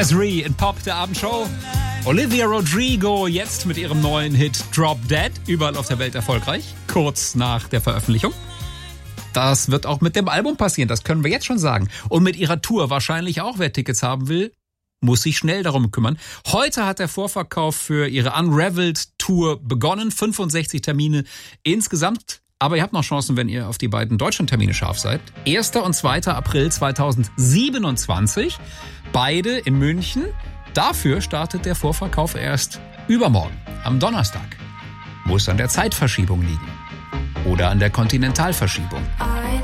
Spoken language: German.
Des'ree in Pop, der Abendshow. Olivia Rodrigo jetzt mit ihrem neuen Hit Drop Dead. Überall auf der Welt erfolgreich. Kurz nach der Veröffentlichung. Das wird auch mit dem Album passieren, das können wir jetzt schon sagen. Und mit ihrer Tour wahrscheinlich auch. Wer Tickets haben will, muss sich schnell darum kümmern. Heute hat der Vorverkauf für ihre Unraveled Tour begonnen. 65 Termine insgesamt. Aber ihr habt noch Chancen, wenn ihr auf die beiden Deutschlandtermine scharf seid. 1. und 2. April 2027. Beide in München. Dafür startet der Vorverkauf erst übermorgen, am Donnerstag. Muss an der Zeitverschiebung liegen. Oder an der Kontinentalverschiebung.